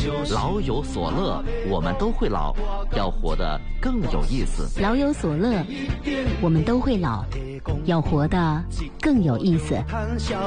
老有所乐，我们都会老，要活得更有意思。 老有所乐，我们都会老，要活得更有意思。